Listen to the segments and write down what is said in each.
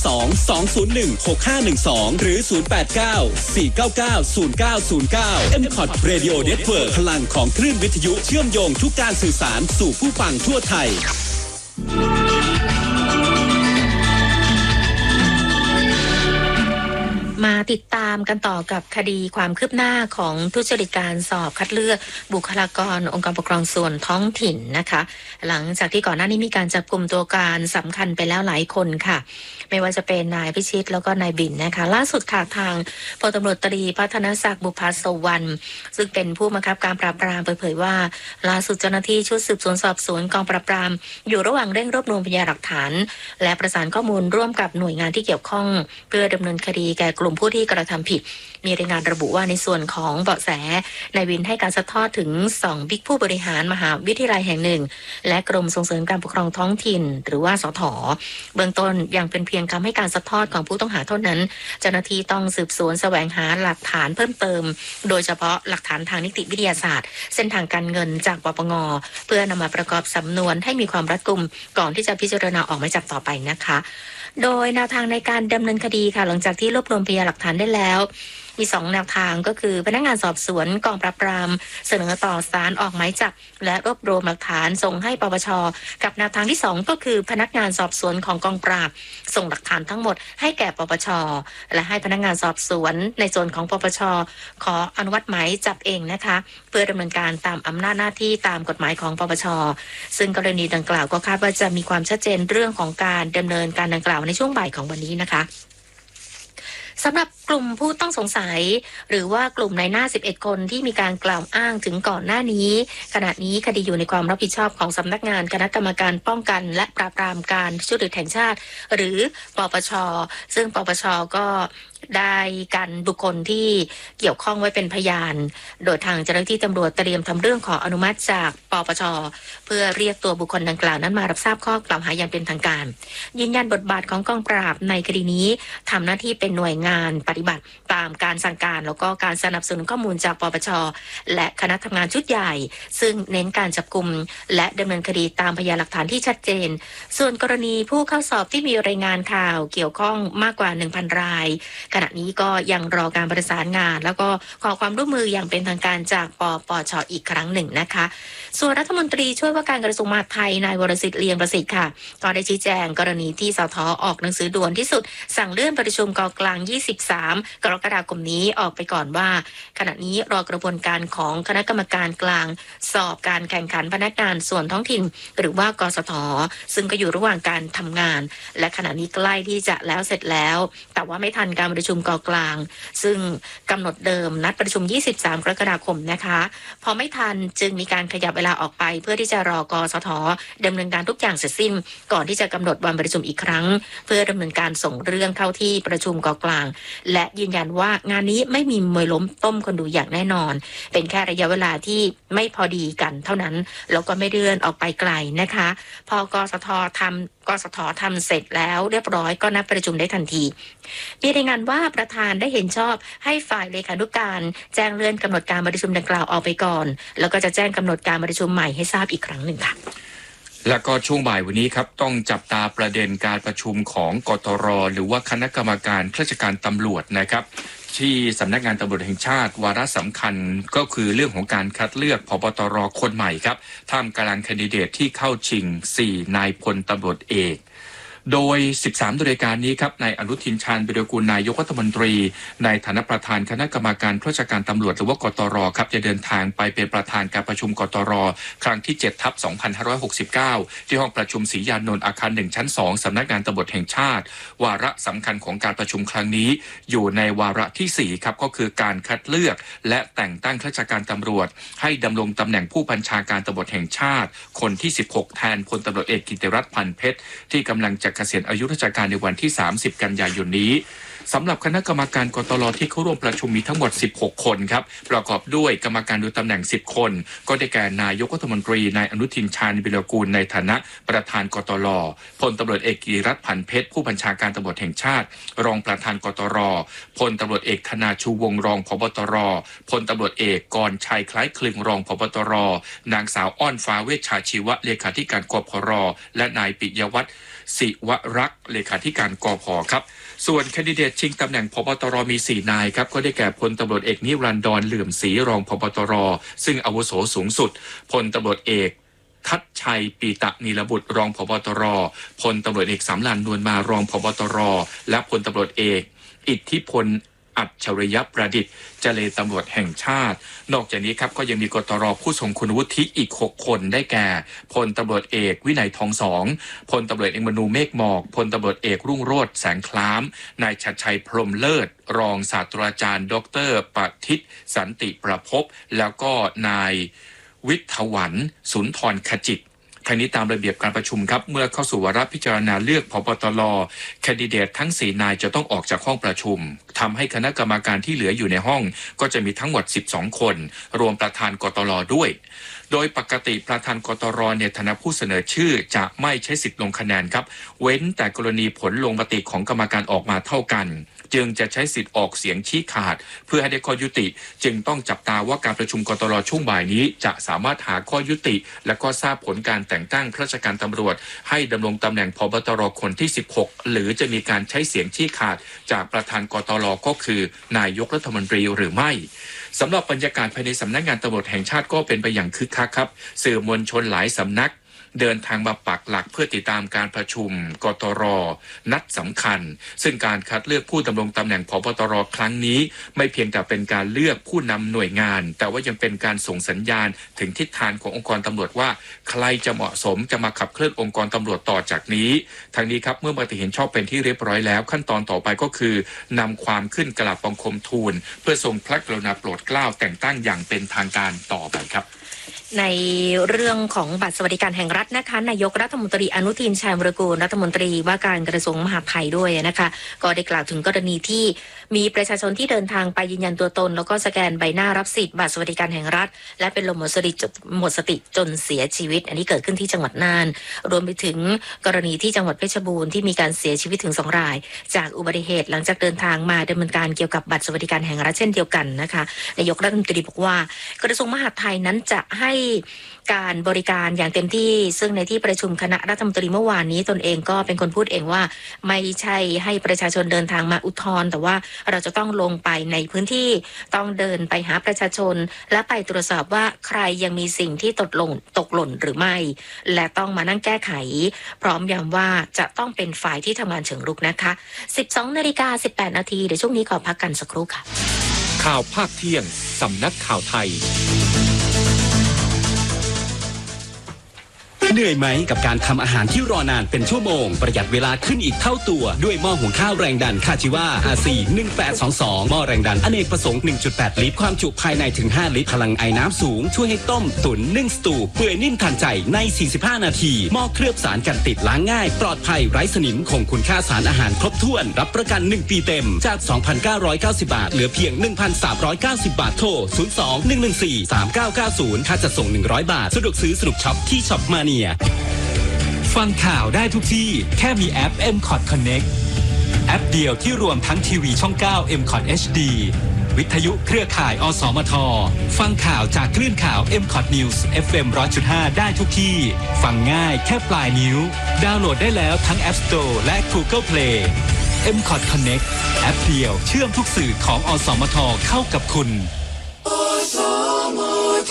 089-201-6512 หรือ 089-499-0909 MCOT Radio Network พลังของคลื่นวิทยุเชื่อมโยงทุกการสื่อสารสู่ผู้ฟังทั่วไทยมาติดตามกันต่อกับคดีความคืบหน้าของทุจริตการสอบคัดเลือกบุคลากรองค์การปกครองส่วนท้องถิ่นนะคะหลังจากที่ก่อนหน้านี้มีการจับกลุ่มตัวการสำคัญไปแล้วหลายคนค่ะไม่ว่าจะเป็นนายพิชิตแล้วก็นายบินนะคะล่าสุดค่ะทางพลตำรวจตรีพัฒนศักดิ์บุภาสวรรณซึ่งเป็นผู้บังคับการปราบปรามเปิดเผยว่าล่าสุดเจ้าหน้าที่ชุดสืบสวนสอบสวนกองปราบปรามอยู่ระหว่างเร่งรวบรวมพยานหลักฐานและประสานข้อมูลร่วมกับหน่วยงานที่เกี่ยวข้องเพื่อดำเนินคดีแก่กลุ่มผู้ที่กระทำผิดมีรายงานระบุว่าในส่วนของเบาะแสนายวินให้การซัดทอดถึง2บิ๊กผู้บริหารมหาวิทยาลัยแห่งหนึ่งและกรมส่งเสริมการปกครองท้องถิ่นหรือว่าสถ.เบื้องต้นยังเป็นเพียงคำให้การซัดทอดของผู้ต้องหาเท่านั้นเจ้าหน้าที่ต้องสืบสวนแสวงหาหลักฐานเพิ่มเติมโดยเฉพาะหลักฐานทางนิติวิทยาศาสตร์เส้นทางการเงินจากปปง.เพื่อนำมาประกอบสำนวนให้มีความรัดกุมก่อนที่จะพิจารณาออกหมายจับต่อไปนะคะโดยแนวทางในการดำเนินคดีค่ะหลังจากที่รวบรวมพยานหลักฐานได้แล้วมี2แนวทางก็คือพนักงานสอบสวนกองปราบปรามเสนอต่อศาลออกหมายจับและรวบรวมหลักฐานส่งให้ปปช.กับแนวทางที่2ก็คือพนักงานสอบสวนของกองปราบส่งหลักฐานทั้งหมดให้แก่ปปช.และให้พนักงานสอบสวนในส่วนของปปช.ขออนุมัติหมายจับเองนะคะเพื่อดำเนินการตามอำนาจหน้าที่ตามกฎหมายของปปช.ซึ่งกรณีดังกล่าวก็คาดว่าจะมีความชัดเจนเรื่องของการดำเนินการดังกล่าวในช่วงบ่ายของวันนี้นะคะสำหรับกลุ่มผู้ต้องสงสัยหรือว่ากลุ่มนายหน้า11คนที่มีการกล่าวอ้างถึงก่อนหน้านี้ขณะนี้คดีอยู่ในความรับผิดชอบของสำนักงานคณะกรรมการป้องกันและปราบปรามการทุจริตแห่งชาติหรือปปช.ซึ่งปปช.ก็ได้กันบุคคลที่เกี่ยวข้องไว้เป็นพยานโดยทางเจ้าหน้าที่ตำรวจเตรียมทำเรื่องขออนุมัติจากปปช.เพื่อเรียกตัวบุคคลดังกล่าวนั้นมารับทราบข้อกล่าวหาอย่างเป็นทางการยืนยันบทบาทของกองปราบในคดีนี้ทำหน้าที่เป็นหน่วยงานปฏิบัติตามการสั่งการแล้วก็การสนับสนุนข้อมูลจากปปช.และคณะทำงานชุดใหญ่ซึ่งเน้นการจับกุมและดำเนินคดีตามพยานหลักฐานที่ชัดเจนส่วนกรณีผู้เข้าสอบที่มีรายงานข่าวเกี่ยวข้องมากกว่า 1,000 รายขณะนี้ก็ยังรอการประสานงานแล้วก็ขอความร่วมมืออย่างเป็นทางการจากปปช.อีกครั้งหนึ่งนะคะส่วนรัฐมนตรีช่วยว่าการกระทรวงมหาดไทยนายวรสิทธิ์เลียงประสิทธิ์ค่ะก็ได้ชี้แจงกรณีที่สท.ออกหนังสือด่วนที่สุดสั่งเลื่อนประชุมกกลาง23 กรกฎาคมนี้ออกไปก่อนว่าขณะนี้รอกระบวนการของคณะกรรมการกลางสอบการแข่งขันพนักงานส่วนท้องถิ่นหรือว่ากสท.ซึ่งก็อยู่ระหว่างการทำงานและขณะนี้ใกล้ที่จะแล้วเสร็จแล้วแต่ว่าไม่ทันการประชุมกกลางซึ่งกำหนดเดิมนัดประชุม23 กรกฎาคมนะคะพอไม่ทันจึงมีการขยับเวลาออกไปเพื่อที่จะรอกสท.ดำเนินการทุกอย่างเสร็จสิ้นก่อนที่จะกำหนดวันประชุมอีกครั้งเพื่อดำเนินการส่งเรื่องเข้าที่ประชุมกกลางและยืนยันว่างานนี้ไม่มีมวยล้มต้มคนดูอย่างแน่นอนเป็นแค่ระยะเวลาที่ไม่พอดีกันเท่านั้นแล้วก็ไม่เลื่อนออกไปไกลนะคะพอกสท.ทำเสร็จแล้วเรียบร้อยก็นัดประชุมได้ทันทีมีรายงานว่าประธานได้เห็นชอบให้ฝ่ายเลขานุการแจ้งเลื่อนกำหนดการประชุมดังกล่าวออกไปก่อนแล้วก็จะแจ้งกำหนดการประชุมใหม่ให้ทราบอีกครั้งหนึ่งค่ะแล้วก็ช่วงบ่ายวันนี้ครับต้องจับตาประเด็นการประชุมของกตร.หรือว่าคณะกรรมการข้าราชการตำรวจนะครับที่สำนักงานตำรวจแห่งชาติวาระสำคัญก็คือเรื่องของการคัดเลือกผบตร.คนใหม่ครับท่ามกลางแคนดิเดตที่เข้าชิง4นายพลตำรวจเอกโดย 13 รายการนี้ครับนายอนุทินชาญวิรากูลนายกรัฐมนตรีในฐานะประธานคณะกรรมการข้าราชการตำรวจหรือว่ากตร.ครับจะเดินทางไปเป็นประธานการประชุมกตร.ครั้งที่ 7/2569 ที่ห้องประชุมศรียานนท์อาคาร1ชั้น2สำนักงานตำรวจแห่งชาติวาระสำคัญของการประชุมครั้งนี้อยู่ในวาระที่4ครับก็คือการคัดเลือกและแต่งตั้งข้าราชการตำรวจให้ดำรงตำแหน่งผู้บัญชาการตำรวจแห่งชาติคนที่16แทนพลตำรวจเอกกิติรัตน์พันเพชรที่กำลังจะเกษียณอายุราชการในวันที่30 กันยายนนี้สำหรับคณะกรรมการกตร.ที่เข้าร่วมประชุมมีทั้งหมด16คนครับประกอบด้วยกรรมการดูตำแหน่ง10คนก็ได้แก่นายกรัฐมนตรีนายอนุทินชาญวิรากูลในฐานะประธานกตร.พลตำรวจเอกกิติรัตน์พันเพชรผู้บัญชาการตำรวจแห่งชาติรองประธานกตร.พลตำรวจเอกธนาชูวงศ์รองผบตร.พลตำรวจเอกกรชัยคล้ายคลึงรองผบตร.นางสาวอ้อนฟ้าเวชชาชีวะเลขาธิการกพร.และนายปิยวัฒน์ศิวรักษ์เลขาธิการกพ.ครับส่วนแคนดิเดตชิงตำแหน่งพบตรมี4นายครับก็ได้แก่พลตำรวจเอกนิรันดรเหลื่อมศรีรองพบตรซึ่งอาวุโสสูงสุดพลตำรวจเอกทัชชัยปีตะนีรบุตรรองพบตรพลตำรวจเอกสำราญนวลมารองพบตรและพลตำรวจเอกอิทธิพลอัจฉริยประดิษฐ์เจรตำรวจแห่งชาตินอกจากนี้ครับก็ยังมีกตรผู้ทรงคุณวุฒิอีก6คนได้แก่พลตำรวจเอกวินัยทองสองพลตำรวจเอกมนูเมฆหมอกพลตำรวจเอกรุ่งโรจน์แสงคล้ามนายชัดชัยพรหมเลิศรองศาสตราจารย์ดร.ปฏิษฐ์สันติประภพแล้วก็นายวิทวรรณสุนทรขจิตทั้งนี้ตามระเบียบการประชุมครับเมื่อเข้าสู่วาระพิจารณาเลือกพบตรแคนดิเดตทั้ง4นายจะต้องออกจากห้องประชุมทำให้คณะกรรมการที่เหลืออยู่ในห้องก็จะมีทั้งหมด12คนรวมประธานกตรด้วยโดยปกติประธานกตรในฐานะผู้เสนอชื่อจะไม่ใช้สิทธิ์ลงคะแนนครับเว้นแต่กรณีผลลงมติของกรรมการออกมาเท่ากันจึงจะใช้สิทธิ์ออกเสียงชี้ขาดเพื่อให้ได้ข้อยุติจึงต้องจับตาว่าการประชุมกตรช่วงบ่ายนี้จะสามารถหาข้อยุติและก็ทราบผลการแต่งตั้งข้าราชการตำรวจให้ดำรงตำแหน่งพบตรคนที่16หรือจะมีการใช้เสียงชี้ขาดจากประธานกตรก็คือนายกรัฐมนตรีหรือไม่สำหรับบรรยากาศภายในสำนักงานตำรวจแห่งชาติก็เป็นไปอย่างคึกคักครับสื่อมวลชนหลายสำนักเดินทางมาปักหลักเพื่อติดตามการประชุมกตรนัดสำคัญซึ่งการคัดเลือกผู้ดำรงตำแหน่งผบตรครั้งนี้ไม่เพียงแต่เป็นการเลือกผู้นำหน่วยงานแต่ว่ายังเป็นการส่งสัญญาณถึงทิศทางขององค์กรตำรวจว่าใครจะเหมาะสมจะมาขับเคลื่อนองค์กรตำรวจต่อจากนี้ทางนี้ครับเมื่อมติเห็นชอบเป็นที่เรียบร้อยแล้วขั้นตอนต่อไปก็คือนำความขึ้นกราบบังคมทูลเพื่อทรงพระกรุณาโปรดเกล้าแต่งตั้งอย่างเป็นทางการต่อไปครับในเรื่องของบัตรสวัสดิการแห่งรัฐนะคะนายกรัฐมนตรีอนุทินชาญวิรากูลรัฐมนตรีว่าการกระทรวงมหาดไทยด้วยนะคะก็ได้กล่าวถึงกรณีที่มีประชาชนที่เดินทางไปยืนยันตัวตนแล้วก็สแกนใบหน้ารับสิทธิ์บัตรสวัสดิการแห่งรัฐและเป็นลมหมดสติจนเสียชีวิตอันนี้เกิดขึ้นที่จังหวัดน่านรวมไปถึงกรณีที่จังหวัดเพชรบูรณ์ที่มีการเสียชีวิตถึง2 รายจากอุบัติเหตุหลังจากเดินทางมาดำเนินการเกี่ยวกับบัตรสวัสดิการแห่งรัฐเช่นเดียวกันนะคะนายกรัฐมนตรีบอกว่ากระทรวงมหาดไทยนั้นจะให้การบริการอย่างเต็มที่ซึ่งในที่ประชุมคณะรัฐมนตรีเมื่อวานนี้ตนเองก็เป็นคนพูดเองว่าไม่ใช่ให้ประชาชนเดินทางมาอุทธรณ์แต่ว่าเราจะต้องลงไปในพื้นที่ต้องเดินไปหาประชาชนและไปตรวจสอบว่าใครยังมีสิ่งที่ตกหล่นหรือไม่และต้องมานั่งแก้ไขพร้อมย้ำว่าจะต้องเป็นฝ่ายที่ทำงานเชิงรุกนะคะ 12:18 นาทีเดี๋ยวช่วงนี้ขอพักกันสักครู่ค่ะข่าวภาคเที่ยงสำนักข่าวไทยเหนื่อยไหมกับการทำอาหารที่รอนานเป็นชั่วโมงประหยัดเวลาขึ้นอีกเท่าตัวด้วยหม้อหุงข้าวแรงดันคาจิว่า RC 1822หม้อแรงดันอเนกประสงค์ 1.8 ลิตรความจุภายในถึง5ลิตรพลังไอน้ำสูงช่วยให้ต้มตุ๋นนึ่งสตูเปื่อยนิ่มทันใจใน45นาทีหม้อเคลือบสารกันติดล้างง่ายปลอดภัยไร้สนิมคงคุณค่าสารอาหารครบถ้วนรับประกัน1ปีเต็มจาก 2,990 บาทเหลือเพียง 1,390 บาทโทร 02-114-3990 ค่าจัดส่ง100 บาทสะดวกซื้อสนุกช็อปที่ช็อปมาเนียฟังข่าวได้ทุกที่แค่มีแอป M-Cot Connect แอปเดียวที่รวมทั้งทีวีช่อง 9 M-Cot HD วิทยุเครือข่ายอสมทฟังข่าวจากคลื่นข่าว M-Cot News FM 100.5 ได้ทุกที่ฟังง่ายแค่ปลายนิ้วดาวน์โหลดได้แล้วทั้ง App Store และ Google Play M-Cot Connect แอปเดียวเชื่อมทุกสื่อของอสมทเข้ากับคุณอสมท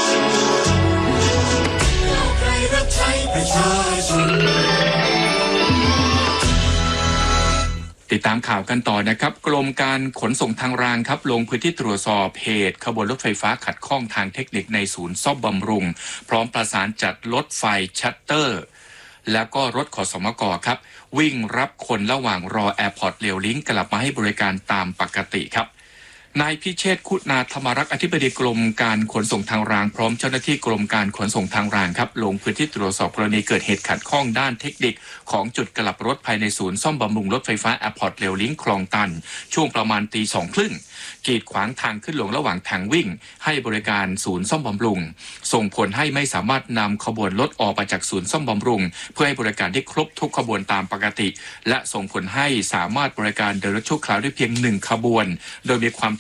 ติดตามข่าวกันต่อนะครับกรมการขนส่งทางรางครับลงพื้นที่ตรวจสอบเหตุขบวนรถไฟฟ้าขัดข้องทางเทคนิคในศูนย์ซ่อมบำรุงพร้อมประสานจัดรถไฟชัตเตอร์แล้วก็รถขสมกครับวิ่งรับคนระหว่างรอแอร์พอร์ตเรลลิงก์กลับมาให้บริการตามปกติครับนายพิเชษฐ์คุณาธรรมรักษ์อธิบดีกรมการขนส่งทางรางพร้อมเจ้าหน้าที่กรมการขนส่งทางรางครับลงพื้นที่ตรวจสอบกรณีเกิดเหตุขัดข้องด้านเทคนิคของจุดกลับรถภายในศูนย์ซ่อมบำรุงรถไฟฟ้าแอร์พอร์ตเรลลิงก์คลองตันช่วงประมาณ 2:30 น.กีดขวางทางขึ้นลงระหว่างทางวิ่งให้บริการศูนย์ซ่อมบำรุงส่งผลให้ไม่สามารถนำขบวนรถออกมาจากศูนย์ซ่อมบำรุงเพื่อให้บริการได้ครบทุกขบวนตามปกติและส่งผลให้สามารถบริการเดินรถชั่วคราวได้เพียง1ขบวนโดยมีความถี่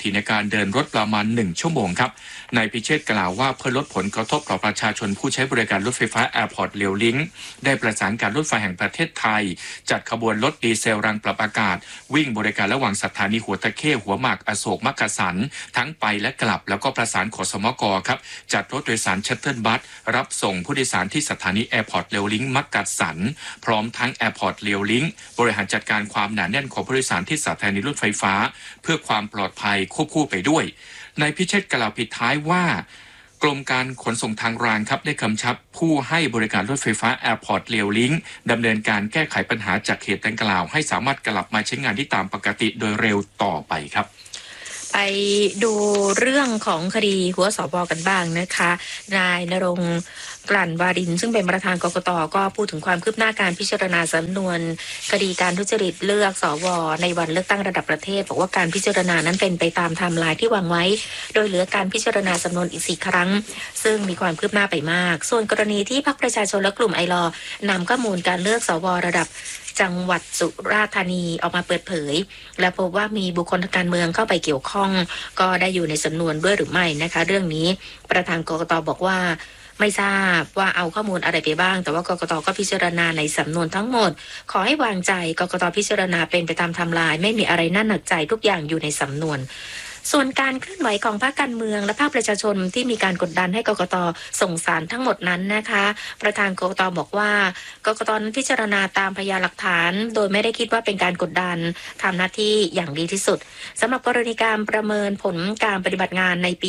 ถี่ในการเดินรถประมาณ1 ชั่วโมงครับนายพิเชษฐ์กล่าวว่าเพื่อลดผลกระทบต่อประชาชนผู้ใช้บริการรถไฟฟ้าแอร์พอร์ตเรียวลิงก์ได้ประสานการรถไฟแห่งประเทศไทยจัดขบวนรถดีเซลรางปรับอากาศวิ่งบริการระหว่างสถานีหัวตะเข้หัวหมากอโศกมักกะสันทั้งไปและกลับแล้วก็ประสานขสมกครับจัดรถโดยสารชัตเทิลบัสรับส่งผู้โดยสารที่สถานีแอร์พอร์ตเรียวลิงก์มักกะสันพร้อมทั้งแอร์พอร์ตเรียวลิงก์บริหารจัดการความหนาแน่นของผู้โดยสารที่สถานีรถไฟฟ้าเพื่อความปลอดภัยควบคู่ไปด้วยนายพิเชษฐ์กล่าวปิดท้ายว่ากรมการขนส่งทางรางครับได้กำชับผู้ให้บริการรถไฟฟ้าแอร์พอร์ตเรียวลิงก์ดำเนินการแก้ไขปัญหาจากเหตุดังกล่าวให้สามารถกลับมาใช้งานที่ตามปกติโดยเร็วต่อไปครับไปดูเรื่องของคดีหัวสบกันบ้างนะคะนายณรงค์กลั่นวารินซึ่งเป็นประธานกกต.ก็พูดถึงความคืบหน้าการพิจารณาสำนวนคดีการทุจริตเลือกสว.ในวันเลือกตั้งระดับประเทศบอกว่าการพิจารณานั้นเป็นไปตามไทม์ไลน์ที่วางไว้โดยเหลือการพิจารณาสำนวนอีก4 ครั้งซึ่งมีความคืบหน้าไปมากส่วนกรณีที่พรรคประชาชนและกลุ่มไอลนำข้อมูลการเลือกสว.ระดับจังหวัดสุราษฎร์ธานีออกมาเปิดเผยและพบว่ามีบุคคลทางการเมืองเข้าไปเกี่ยวข้องก็ได้อยู่ในสำนวนด้วยหรือไม่นะคะเรื่องนี้ประธานกกต.บอกว่าไม่ทราบว่าเอาข้อมูลอะไรไปบ้างแต่ว่ากกต.ก็พิจารณาในสำนวนทั้งหมดขอให้วางใจกกต.พิจารณาเป็นไปตามไทม์ไลน์ไม่มีอะไรน่าหนักใจทุกอย่างอยู่ในสำนวนส่วนการเคลื่อนไหวของภาคการเมืองและภาคประชาชนที่มีการกดดันให้กกต.ส่งสารทั้งหมดนั้นนะคะประธานกกต.บอกว่ากกต.นั้นพิจารณาตามพยานหลักฐานโดยไม่ได้คิดว่าเป็นการกดดันทำหน้าที่อย่างดีที่สุดสำหรับกรณีการประเมินผลการปฏิบัติงานในปี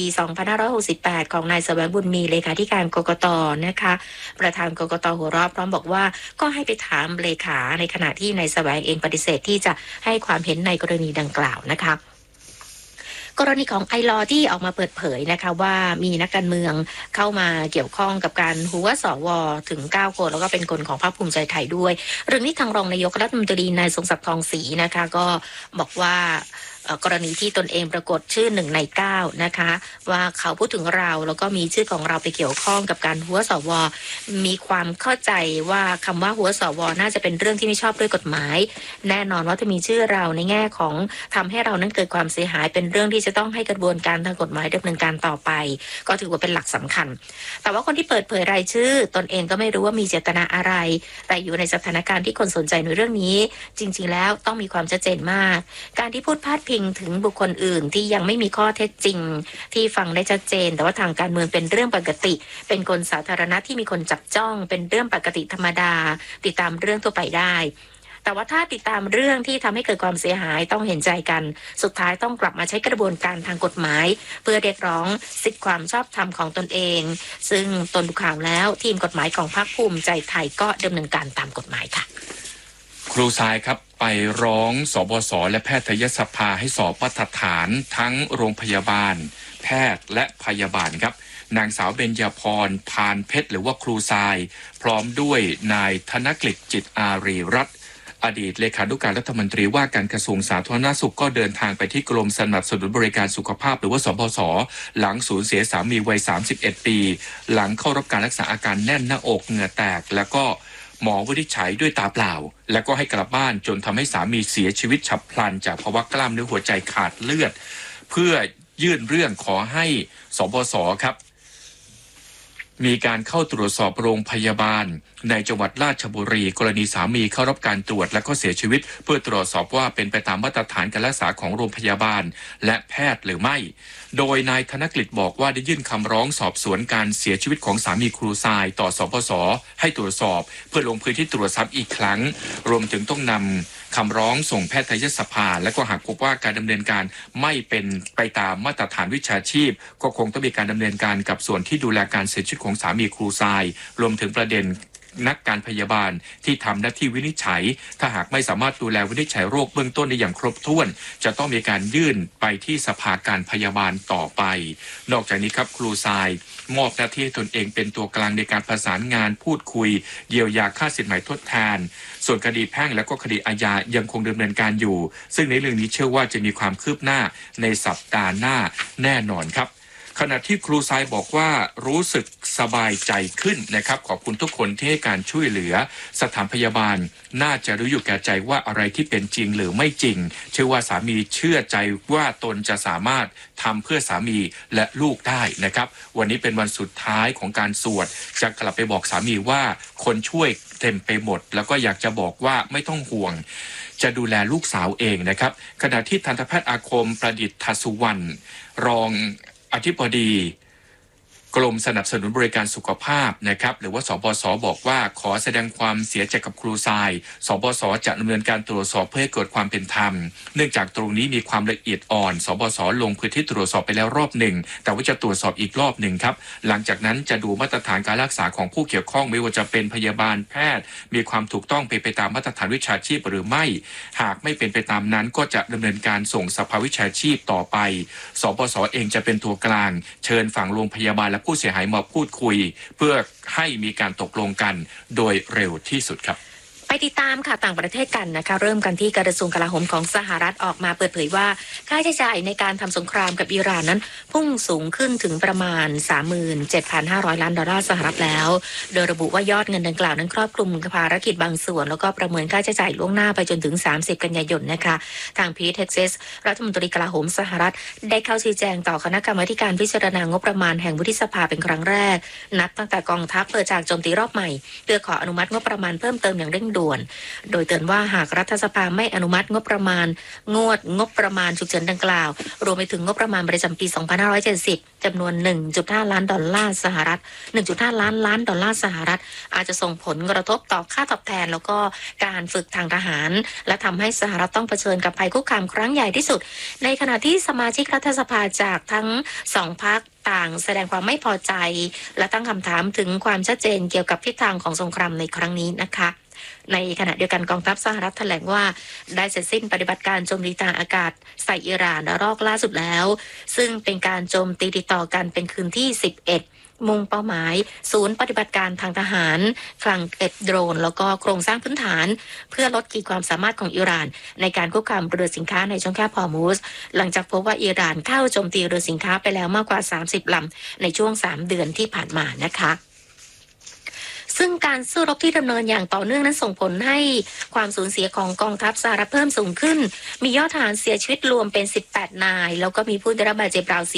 2568 ของนายแสวงบุญมีเลขาธิการกกต.นะคะประธานกกต.หัวเราะพร้อมบอกว่าก็ให้ไปถามเลขาในขณะที่นายแสวงเองปฏิเสธที่จะให้ความเห็นในกรณีดังกล่าวนะคะกรณีของไอลอที่ออกมาเปิดเผยนะคะว่ามีนักการเมืองเข้ามาเกี่ยวข้องกับการหัวสวถึง9 คนแล้วก็เป็นคนของพรรคภูมิใจไทยด้วยเรื่องนี้ทางรองนายกรัฐมนตรีนายทรงศักดิ์ทองศรีนะคะก็บอกว่ากรณีที่ตนเองปรากฏชื่อ1 ใน 9นะคะว่าเขาพูดถึงเราแล้วก็มีชื่อของเราไปเกี่ยวข้องกับการหัวสวมีความเข้าใจว่าคำว่าหัวสวน่าจะเป็นเรื่องที่ไม่ชอบด้วยกฎหมายแน่นอนว่าถ้ามีชื่อเราในแง่ของทำให้เรานั้นเกิดความเสียหายเป็นเรื่องที่จะต้องให้กระบวนการทางกฎหมายดำเนินการต่อไปก็ถือว่าเป็นหลักสำคัญแต่ว่าคนที่เปิดเผยรายชื่อตนเองก็ไม่รู้ว่ามีเจตนาอะไรแต่อยู่ในสถานการณ์ที่คนสนใจในเรื่องนี้จริงๆแล้วต้องมีความชัดเจนมากการที่พูดพาดพิงถึงบุคคลอื่นที่ยังไม่มีข้อเท็จจริงที่ฟังได้ชัดเจนแต่ว่าทางการเมืองเป็นเรื่องปกติเป็นคนสาธารณะที่มีคนจับจ้องเป็นเรื่องปกติธรรมดาติดตามเรื่องทั่วไปได้แต่ว่าถ้าติดตามเรื่องที่ทำให้เกิดความเสียหายต้องเห็นใจกันสุดท้ายต้องกลับมาใช้กระบวนการทางกฎหมายเพื่อเรียกร้องสิทธิความชอบธรรมของตนเองซึ่งตนดูข่าวแล้วทีมกฎหมายของพรรคภูมิใจไทยก็ดำเนินการตามกฎหมายค่ะครูทรายครับไปร้องสบศและแพทยสภาให้สอบมาตรฐานทั้งโรงพยาบาลแพทย์และพยาบาลครับนางสาวเบญญาพรพานเพชรหรือว่าครูทรายพร้อมด้วยนายธนกฤษจิตอารีรัตน์อดีตเลขานุการรัฐมนตรีว่าการกระทรวงสาธารณสุขก็เดินทางไปที่กรมสนับสนุนบริการสุขภาพหรือว่าสบศหลังสูญเสียสามีวัย31 ปีหลังเข้ารับการรักษาอาการแน่นหน้าอกเหงื่อแตกแล้วก็หมอวินิจฉัยด้วยตาเปล่าแล้วก็ให้กลับบ้านจนทำให้สามีเสียชีวิตฉับพลันจากภาวะกล้ามเนื้อหัวใจขาดเลือดเพื่อยื่นเรื่องขอให้สบศครับมีการเข้าตรวจสอบโรงพยาบาลในจังหวัดราชบุรีกรณีสามีเข้ารับการตรวจและก็เสียชีวิตเพื่อตรวจสอบว่าเป็นไปตามมาตรฐานการรักษาของโรงพยาบาลและแพทย์หรือไม่โดยนายธนกฤษบอกว่าได้ยื่นคำร้องสอบสวนการเสียชีวิตของสามีครูทรายต่อสบศให้ตรวจสอบเพื่อลงพื้นที่ตรวจซ้ำอีกครั้งรวมถึงต้องนำคำร้องส่งแพทยสภาและก็หากพบว่าการดำเนินการไม่เป็นไปตามมาตรฐานวิชาชีพก็คงต้องมีการดำเนินการกับส่วนที่ดูแลการเสียชีวิตของสามีครูทรายรวมถึงประเด็นนักการพยาบาลที่ทำหน้าที่วินิจฉัยถ้าหากไม่สามารถดูแลวินิจฉัยโรคเบื้องต้นได้อย่างครบถ้วนจะต้องมีการยื่นไปที่สภาการพยาบาลต่อไปนอกจากนี้ครับครูทรายมอบหน้าที่ให้ตนเองเป็นตัวกลางในการประสานงานพูดคุยเยียวยาค่าสินไหมทดแทนส่วนคดีแพ่งและก็คดีอาญายังคงดำเนินการอยู่ซึ่งในเรื่องนี้เชื่อว่าจะมีความคืบหน้าในสัปดาห์หน้าแน่นอนครับขณะที่ครูทรายบอกว่ารู้สึกสบายใจขึ้นนะครับขอบคุณทุกคนที่ให้การช่วยเหลือสถานพยาบาลน่าจะรู้อยู่แก่ใจว่าอะไรที่เป็นจริงหรือไม่จริงเชื่อว่าสามีเชื่อใจว่าตนจะสามารถทำเพื่อสามีและลูกได้นะครับวันนี้เป็นวันสุดท้ายของการสวดจะกลับไปบอกสามีว่าคนช่วยเต็มไปหมดแล้วก็อยากจะบอกว่าไม่ต้องห่วงจะดูแลลูกสาวเองนะครับขณะที่ทันตแพทย์อาคมประดิษฐสุวรรณรองอธิบดีกรมสนับสนุนบริการสุขภาพนะครับหรือว่าสบสบอกว่าขอแสดงความเสียใจกับครูทรายสบสจะดำเนินการตรวจสอบเพื่อให้เกิดความเป็นธรรมเนื่องจากตรงนี้มีความละเอียดอ่อนสบสลงพื้นที่ตรวจสอบไปแล้วรอบหนึ่งแต่ว่าจะตรวจสอบอีกรอบหนึ่งครับหลังจากนั้นจะดูมาตรฐานการรักษาของผู้เกี่ยวข้องไม่ว่าจะเป็นพยาบาลแพทย์มีความถูกต้องไปตามมาตรฐานวิชาชีพหรือไม่หากไม่เป็นไปตามนั้นก็จะดำเนินการส่งสภาวิชาชีพต่อไปสบสเองจะเป็นตัวกลางเชิญฝั่งโรงพยาบาลและผู้เสียหายมาพูดคุยเพื่อให้มีการตกลงกันโดยเร็วที่สุดครับไปติดตามค่ะต่างประเทศกันนะคะเริ่มกันที่กระทรวงกลาโหมของสหรัฐออกมาเปิดเผยว่าค่าใช้จ่ายในการทำสงครามกับอิหร่านนั้นพุ่งสูงขึ้นถึงประมาณ 37,500 ล้านดอลลาร์สหรัฐแล้วโดยระบุว่ายอดเงินดังกล่าวนั้นครอบคลุมภารกิจบางส่วนแล้วก็ประเมินค่าใช้จ่ายล่วงหน้าไปจนถึง30กันยายนนะคะทางพีทเท็กซัสรัฐมนตรีกลาโหมสหรัฐได้เข้าชี้แจงต่อคณะกรรมาการพิจารณางบประมาณแห่งวุฒิสภาเป็นครั้งแรกนับตั้งแต่กองทัพเปิดฉากโจมตีรอบใหม่เพื่อขออนุมัติงบประมาณเพิ่มเติมอย่างเร่งด่วนโดยเตือนว่าหากรัฐสภาไม่อนุมัติงบประมาณงบประมาณฉุกเฉินดังกล่าวรวมไปถึงงบประมาณประจำปี 2570 จำนวน 1.5 ล้านดอลลาร์สหรัฐ 1.5 ล้านดอลลาร์สหรัฐอาจจะส่งผลกระทบต่อค่าตอบแทนแล้วก็การฝึกทางทหารและทำให้สหรัฐต้องเผชิญกับภัยคุกคามครั้งใหญ่ที่สุดในขณะที่สมาชิกรัฐสภาจากทั้ง2 พรรคต่างแสดงความไม่พอใจและตั้งคำถามถึงความชัดเจนเกี่ยวกับทิศทางของสงครามในครั้งนี้นะคะในขณะเดียวกันกองทัพสหรัฐแถลงว่าได้เสร็จสิ้นปฏิบัติการโจมตีทางอากาศใส่อิหร่านรอบล่าสุดแล้วซึ่งเป็นการโจมตีติดต่อกันเป็นคืนที่11มุ่งเป้าหมายศูนย์ปฏิบัติการทางทหารคลังเก็บโดรนแล้วก็โครงสร้างพื้นฐานเพื่อลดขีดความสามารถของอิหร่านในการควบคุมเรือสินค้าในช่องแคบฮอร์มุซหลังจากพบว่าอิหร่านเข้าโจมตีเรือสินค้าไปแล้วมากกว่า30 ลำในช่วง3 เดือนที่ผ่านมานะคะซึ่งการสู้รบที่ดำเนินอย่างต่อเนื่องนั้นส่งผลให้ความสูญเสียของกองทัพสหรัฐเพิ่มสูงขึ้นมียอดทหารเสียชีวิตรวมเป็น18 นายแล้วก็มีผู้ได้รับบาดเจ็บราว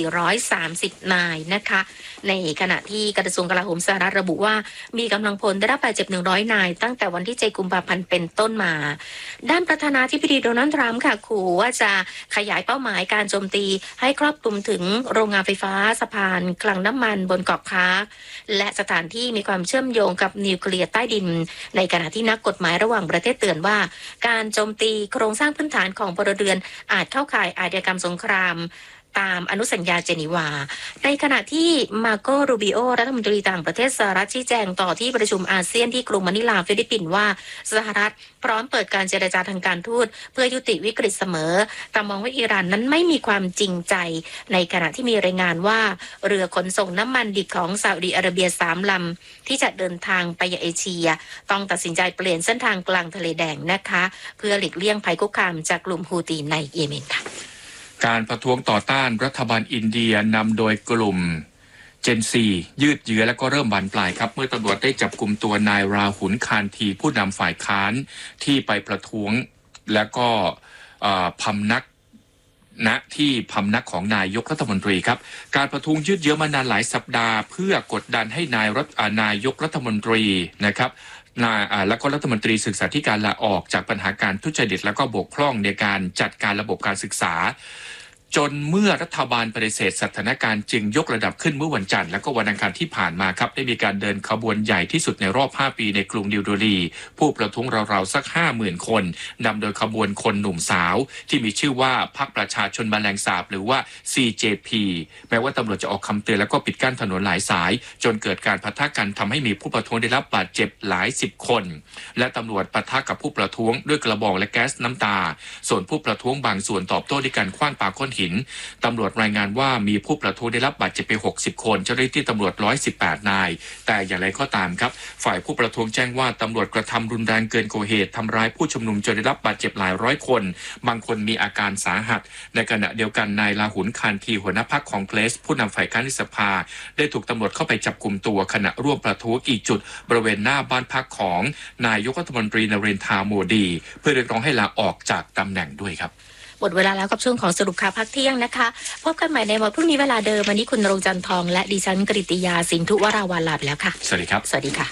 430 นายนะคะในขณะที่กระทรวงกลาโหมสหรัฐระบุว่ามีกำลังพลได้รับบาดเจ็บ100 นายตั้งแต่วันที่7 กุมภาพันธ์เป็นต้นมาด้านประธานาธิบดีโดนัลด์ทรัมป์ค่ะขู่ว่าจะขยายเป้าหมายการโจมตีให้ครอบคลุมถึงโรงงานไฟฟ้าสะพานคลังน้ำมันบนเกาะคาร์กและสถานที่มีความเชื่อมโยงกับนิวเคลียร์ใต้ดินในขณะที่นักกฎหมายระหว่างประเทศเตือนว่าการโจมตีโครงสร้างพื้นฐานของพลเรือนอาจเข้าข่ายอาชญากรรมสงครามตามอนุสัญญาเจนีวาในขณะที่มาโกรูบิโอรัฐมนตรีต่างประเทศสหรัฐชี้แจงต่อที่ประชุมอาเซียนที่กรุงมะนิลาฟิลิปปินส์ว่าสหรัฐพร้อมเปิดการเจรจาทางการทูตเพื่อยุติวิกฤตเสมอแต่มองว่าอิหร่านนั้นไม่มีความจริงใจในขณะที่มีรายงานว่าเรือขนส่งน้ำมันดิบของซาอุดิอาระเบีย3 ลำที่จะเดินทางไปยังเอเชียต้องตัดสินใจเปลี่ยนเส้นทางกลางทะเลแดงนะคะเพื่อหลีกเลี่ยงภัยคุกคามจากกลุ่มฮูตีในเยเมนค่ะการประท้วงต่อต้านรัฐบาลอินเดียนำโดยกลุ่มเจนซียืดเยื้อและก็เริ่มบานปลายครับเมื่อตำรวจได้จับกุมตัวนายราหุลคานทีผู้นำฝ่ายค้านที่ไปประท้วงและก็พำนักณที่พำนักของนายกรัฐมนตรีครับการประท้วงยืดเยื้อมานานหลายสัปดาห์เพื่อกดดันให้นายกรัฐมนตรีนะครับและก็รัฐมนตรีศึกษาธิการลาออกจากปัญหาการทุจริตและก็บกพร่องในการจัดการระบบการศึกษาจนเมื่อรัฐบาลปฏิเสธสถานการณ์จึงยกระดับขึ้นเมื่อวันจันทร์และก็วันอังคารที่ผ่านมาครับได้มีการเดินขบวนใหญ่ที่สุดในรอบ5 ปีในกรุงนิวเดลีผู้ประท้วงราวๆสัก 50,000 คนนำโดยขบวนคนหนุ่มสาวที่มีชื่อว่าพรรคประชาชนแมลงสาบหรือว่า CJP แม้ว่าตำรวจจะออกคำเตือนแล้วก็ปิดกั้นถนนหลายสายจนเกิดการปะทะกันทำให้มีผู้ประท้วงได้รับบาดเจ็บหลาย10 คนและตำรวจปะทะกับผู้ประท้วงด้วยกระบองและแก๊สน้ำตาส่วนผู้ประท้วงบางส่วนตอบโต้ด้วยการขว้างปาก้อนหินถินตำรวจรายงานว่ามีผู้ประท้วงได้รับบาดเจ็บไป60คนเจ้าหน้าที่ตำรวจ118นายแต่อย่างไรก็ตามครับฝ่ายผู้ประท้วงแจ้งว่าตำรวจกระทำรุนแรงเกินกว่าเหตุทำร้ายผู้ชุมนุมจนได้รับบาดเจ็บหลายร้อยคนบางคนมีอาการสาหัสในขณะเดียวกันนายลาหุนคานทีหัวหน้าพรรคคองเกรสผู้นำฝ่ายค้านในสภาได้ถูกตำรวจเข้าไปจับกุมตัวขณะร่วมประท้วงอีกจุดบริเวณหน้าบ้านพักของนายกรัฐมนตรีนเรนทราโมดีเพื่อเรียกร้องให้ลาออกจากตำแหน่งด้วยครับหมดเวลาแล้วกับช่วงของสรุปข่าวพักเที่ยงนะคะพบกันใหม่ในวันพรุ่งนี้เวลาเดิมวันนี้คุณณรงค์จันทร์ทองและดิฉันกฤติยาสินธุวราวัลย์ลาไปแล้วค่ะสวัสดีครับสวัสดีค่ะ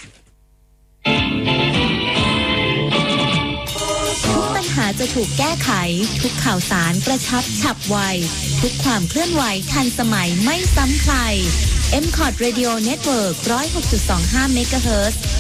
ทุกปัญหาจะถูกแก้ไขทุกข่าวสารกระชับฉับไวทุกความเคลื่อนไหวทันสมัยไม่ซ้ำใคร MCOT Radio Network 106.25 เมกะเฮิรตซ์